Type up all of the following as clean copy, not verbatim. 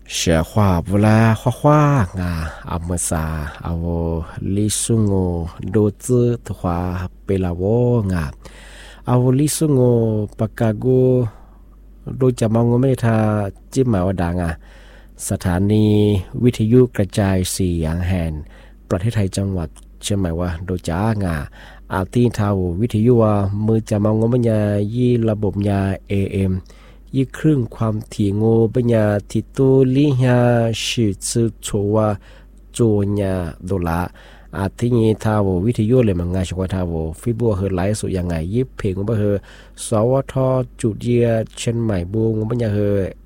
เสียความเวลาคว้างาอาเมซาเอาลิซุงโอโดซึทวาเปลาวงาเอาลิซุงโอปากาโกโดจะมองไม่ทาจิมมาวดางาสถานีวิทยุกระจายเสียงแห่งประเทศไทยจังหวัดเชียงใหม่ว่าโดจ้างาอาตีนทาววิทยุว่ามือจะมองไม่ยายี่ระบบยา AMยี่ครึ่งความถี่งูปัญญาทิตุลิฮาชิซึโชวาโจญาโดลาอาทินี้ทาววิทยุเลยมังงาชวทาวฟิบัวเฮไลสุยังไงยิบเพลงบ่เฮสวทจุดเยียเชียงใหม่บูงปัญญาเฮ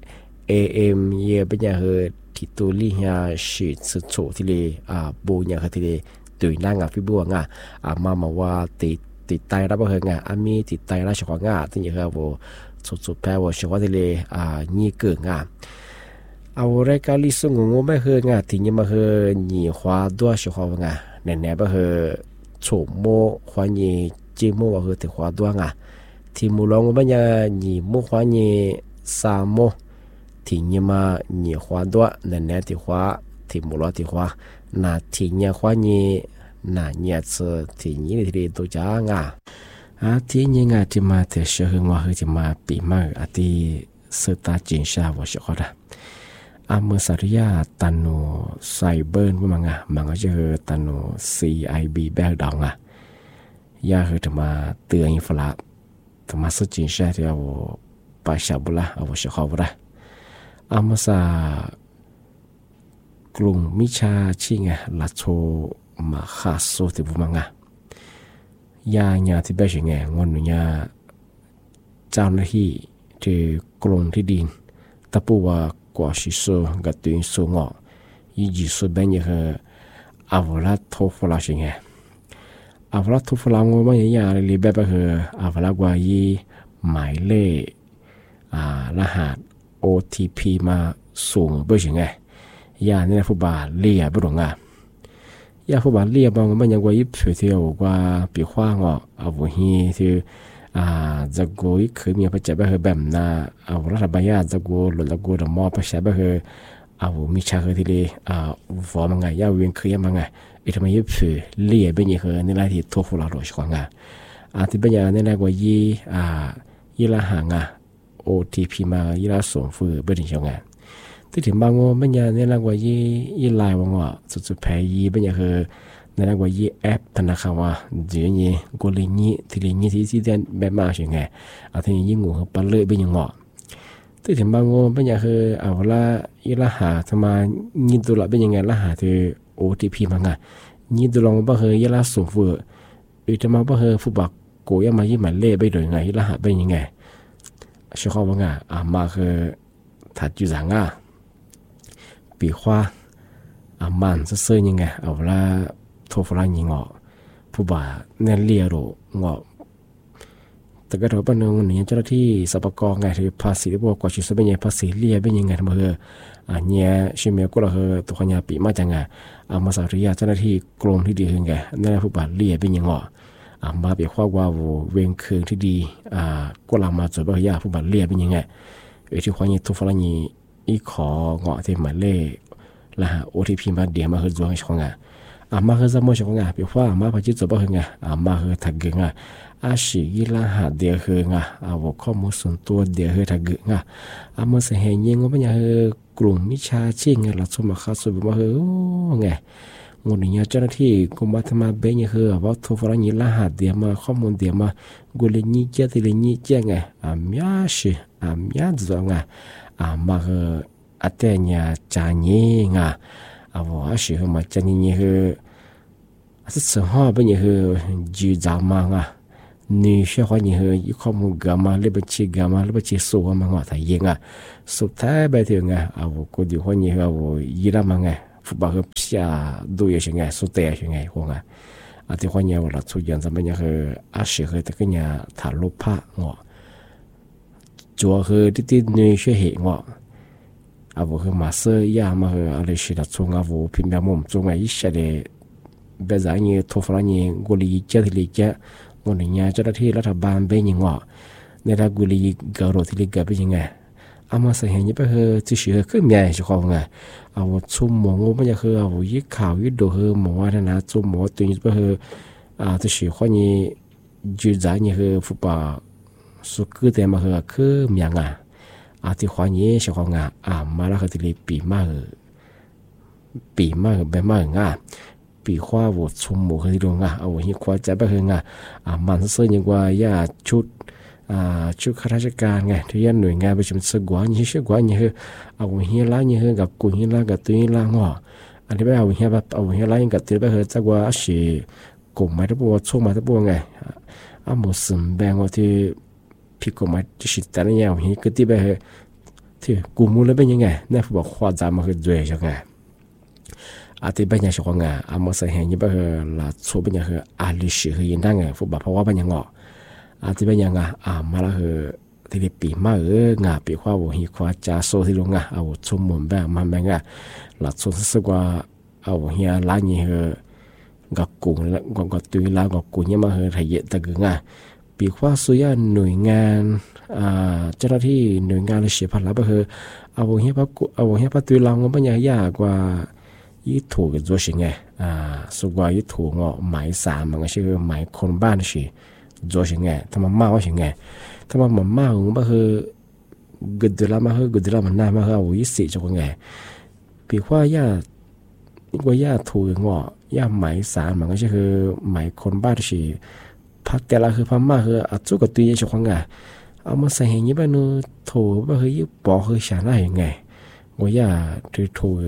AM เยียปัญญาเฮทิตุลิฮาชิซึโชที่เลบูญาเฮที่เลตุยนางฟิบัวงามาว่าติดไตรับบ่เฮงามีติดไตราชของงาที่เฮาสุดๆแปลว่าชวาทะเลนี่เกิดเอารายการลิซุงงไม่เฮงที่นี่มาเฮนี่ขวาด้วยชวางแน่ๆบ่เฮโฉมโมขวานี่จิโมว่าเฮที่ขวาด้วยที่มูลองบ่ยานี่โมขวานี่สามโมที่นี่มานี่ขวาด้วยแน่ๆที่ขวาที่มูลที่ขวาน่ะที่นี่ขวานี่น่ะเนี่ยที่นี่ที่ตัวจ้างที่ยังไงจะมาแต่เชื่อว่าเฮจะมาปีมาที่สตาจินชาว่าชอบเมื่อสัตยาตันโนไซเบอร์มันก็จะตันโน CIB แบกดองยาเฮจะมาเตือนอินฟลาจะมาสจินชาที่เอาไปชาบุละเอาชอบละเมื่อสากลุ่มมิชาชิงลัดโชมาคาโซที่บุมังยาที่แบบยังไงงอนยาเจ้าหน้าที่ที่กลุ่มที่ดินตะปูว่ากว่าชิโซกับตัวอินโซงอยี่จีโซเป็นยังไงอาวลาโทฟลาชิงไงอาวลาโทฟลางว่าอย่างยาเลยแบบว่าอาวลากว่ายี่หมายเลขรหัส OTP มาส่งแบบยังไงยาเนี่ยผู้บาเลียบุรงยาผู้บาเลียบางมันยังว่ายิบเที่ยวกว่าปีขว้างเอาบุฮีที่จะกูอีกคือมีปัจจัยแบบแบบน่ะเอารัฐบาลจะกูหรือจะกูจะมอบปัจจัยแบบเอามีชาคือที่เลยฟอมังไงยาเวียนคือยังมังไงอีทำไมยิบเลียเป็นยังไงในรายที่ทั่วฟุลาโรชกว่างที่เป็นอย่างในรายว่ายี่ละห่างOTP มายี่ละส่งฟื้นเป็นยังไงที่ถึงบางว่าเป็นอย่างในรายว่ายี่ลายว่างสุดๆแพ้ยี่เป็นอย่างในรายว่ายี่แอปธนาคารว่าเดี๋ยวนี้กูเลยยี่ที่เลยยี่ที่เดินแบบมาใช่ไงที่ยี่งูเขาปั่นเลยเป็นยังไงที่ถึงบางว่าเป็นอย่างเอาละยี่ละหาทำไมยี่ตัวละเป็นยังไงละหาที่ OTP มาไงยี่ตัวลองว่ายี่ละส่งฟื้นอีทำไมว่าฟุตบอลกูยังมายี่หมายเล่ไปโดยไงยี่ละหาเป็นยังไงชอบว่าไงมาถัดอยู่สังปีขว้ามันเสื้อยังไงเอาละโทรฝรั่งยิงผู้บ่าเนเลียโรงแต่ก็ถือว่าเป็นเจ้าหน้าที่สปกรไงที่ภาษีที่บอกว่าชิสเป็นยังภาษีเลียเป็นยังไงทำไมเนี่ยชิมเมก็เราตัวขยะปีมาจังไงมาสาริยาเจ้าหน้าที่กรมที่ดีคือไงนั่นแหละผู้บ่าเลียเป็นยังมาเปียกว่าเวงคืนที่ดีก็ลามาจดว่าญาผู้บ่าเลียเป็นยังไงที่ขวานี้ทุกฝรั่งนี้อีขอที่หมายเลขละOTP มาเดี๋ยวมาจวงให้ชงมาจะมั่วชงเปียกว่ามาพอจิตจบว่ามาถักเกงสิกีละหาเดียวว่าข้อมูลส่วนตัวเดียวถักเกงมาเสียเหยิงว่าเป็นยังกลุ่มมิชาชีพเราสมัครเข้าสู่ว่าไงงุนเนี่ยเจ้าหน้าที่กุมารธรรมเบย์ว่าทุกฝรั่งยี่ละหาเดียวมาข้อมูลเดียวมากุลีนี่เจ้าที่เลยนี่เจ้าไงมีอาจจะมาอัตเนี่ยจานี่ว่าสิมาจานี่อาจจะหอบเป็นจีจามังนี่เชื่อว่านี่ยี่ข้อมูลกามาหรือบัญชีกามาหรือบัญชีส่วนมังว่าแต่ยังสุดท้ายไปถึงก็ดีว่านี่ยี่ละมังฟุตบอลเสียดูยังไงสุดแต่ยังไงพวกที่ว่านี่เราทุกอย่างจะเป็นอาชีพแต่ก็เนี่ยถ่ายรูปภาพจัวที่นี่เชื่อเหตุมาเสียมาอะไรสิละช่วงพิมพ์มุมช่วงอีเสดเบจ่านี่ทุกฝ่ายนี่กุลีเจ้าที่ลีเจ้างนเนี่ยเจ้าหน้าที่รัฐบาลเป็นยังในระกุลีกรอที่ลีกเป็นยังไง阿么是现你不是就是更面是好啊，啊我出门我不要喝啊我一考一度喝毛啊那做毛对你不是啊就是欢你就在你和福巴苏格的嘛和可面啊啊ที่欢你是好啊啊มาแล้วก็ที่ปีมาแบบมาอ่ะปี花我出门和ที่啊啊我一块在不和啊啊มัน是ยังว่าอย่าชุดชุดข้าราชการไงที่ยันหน่วยงานประชุมสกว่านี่ชื่อกว่านี่คือเอาเฮียล้านี่คือกับกุเฮียล้ากับตัวนี้ล้างอ่ะอันนี้ไปเอาเฮียล้ากับตัวไปคือจักว่าสิกฎหมายที่บัวช่วงมาที่บัวไงอาหมูสมแบงว่าที่ผิดกฎหมายที่สิแต่เนี่ยเฮียก็ที่ไปคือที่กูมูเลยเป็นยังไงเนี่ยผู้บอกความจำมันคือด้วยใช่ไหมอาที่เป็นยังไงช่วงไงอาหมูใส่เฮียนี่ไปคือละช่วงเป็นยังคืออาลิชิคือยินได้ไงผู้บอกเพราะว่าเป็นยังไงอาที่เป็นยังไงมาแล้วคือที่ปีมาไงปีว่า我一块加收ที่ลง啊我出门แบบมันแบบไงละช่วงสักว่าเฮียล้านี่คือกับกูแล้วก็ตุยแล้วกับกูเนี่ยมาคือไทยตะกึ่งปีว่าสุยาหน่วยงานเจ้าหน้าที่หน่วยงานเสียพันแล้วก็คือเฮียพักตุยเราก็ไม่ยากกว่ายี่ถูก做สิ่งไงสุกว่ายี่ถูกเงาะหมายสามมันก็ชื่อหมายคนบ้านสิ做สิ่งไงทำมาว่าสิ่งไงทำมาว่าก็คือกุดละมาคือกุดละมันน่ามาคือยี่สิจะว่าไงปีว่าย่าถูกเงาะย่าหมายสารมันก็คือหมายคนบ้านสิพักแต่ละคือพม่าคือจุกตัวยี่สิบคนไงเอามาใส่อย่างนี้บ้านนู้ถูกบ้านคือยี่ปอคือฉันได้ยังไงว่าย่าถูก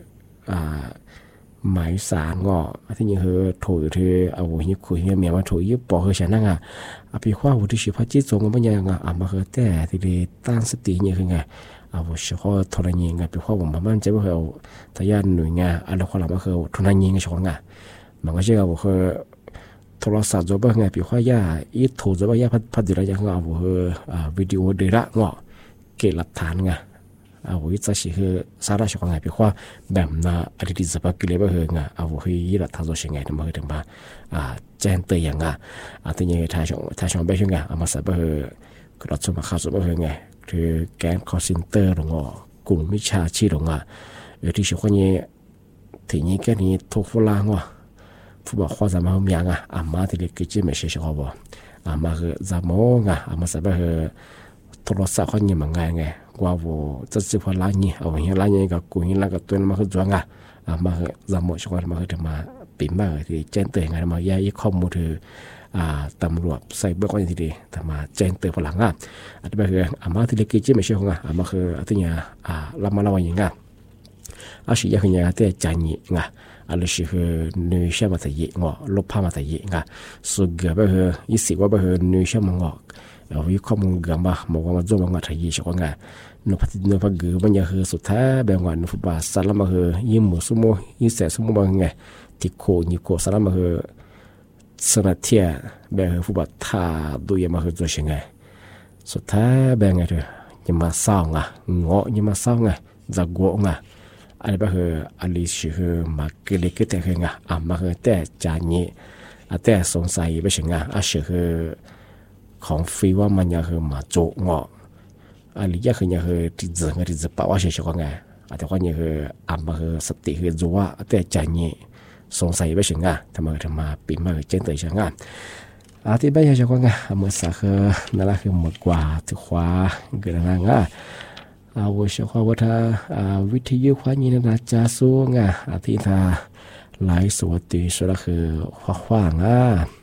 หมายสารเงาะที่นี่คือถูกที่เอาหิคุยเมียมาถูกยี่ปอคือฉันนั่งปีว่าวุฒิชิพจิตทรงมันยังมาคือแต่ที่ตั้งสตินี่คือไง我时候突然间比如我慢慢这个他要หน่วยงานอะไรคนละมาคือ突然间个时候มันก็จะ我和โทรศัพท์จะเป็นไง比如ย่าอีถูจะเป็นย่าพัดเดี๋ยวจะ我和วิดีโอเดี๋ยวละเก็บหลักฐานไง我一直是คือสาระ时候比如แบบน่ะอะไรที่จะเป็นกิเลสเป็น我和อีหลักฐาน做สิ่งไงถึงมาถึงมาแจ้งเตือนตัวนี้ทางไปช่วยมาสับเป็นก็เราจะมาข่าวจะเป็นไงคือแกนคอสินเตอร์หรอกลุ่มวิชาชีพหรอที่ช่วยเนี่ยทีนี้แค่นี้ทุกฝรั่งผู้บอกว่าจะมาเมียมาที่เล็กจีไม่ใช่ใช่เขาบอกมาคือจะมองมาสับคือโทรศัพท์คนนี้มันไงว่าว่าจะสิพอล้างนี่เฮียล้างนี่กับกูนี่ล้างกับตัวมาคือจ้วงมาคือจะมองช่วยมาคือจะมาปีมาที่แจ้งเตือนมาแย่ยี่ข้อมูลถือตำรวจใส่เบื้องต้นทีเดียวแต่มาแจ้งเตือนพลังอันนี้คือมาที่เล็กจีไม่ใช่ของมาคือที่เนี่ยเรามาเล่าอย่างงี้สิ่งอย่างนี้แต่ใจนี้อันนี้คือเนื้อเชื่อมาแต่ยี่ลบผ้ามาแต่ยี่สุดเกี่ยวกับยี่สิบว่าเป็นเนื้อเชื่อมันวิข้อมูลกันบ้างบอกว่าจงมาถ่ายยี่สิบว่านพัฒน์เกือบมันยังคือสุดท้ายแบบว่าฟุตบอลสารมาคือยี่หมู่สมุยี่เสสมุบางไงที่โคยี่โคสารมาคือสนัดเทียแบบฟุตบอลท่าดูยังมาคือตัวเชิงไงสุดท้ายแบบไงเถอะยังมาเศร้ายังมาเศร้าจะกลัวอันนี้แบบอันนี้คือมาเกลิกแต่คือมาคือแต่จานนี้แต่สงสัยไม่ใช่คือของฟรีว่ามันยังคือมาโจอันนี้ยังคือที่จะป่าวว่าใช่ไหมแต่ว่ายังคือมาคือสติคือจัวแต่จานนี้สงสัยไม่ใช่ทำไมปีมาเจนเตยใช่ที่ไม่ใช่ไหมเมื่อสักนั่นแหละคือหมดกว่าที่ขวาเกิดอะไร我说话我他วิทยุความนี้นะจะสู้ที่他来所对说的คือ话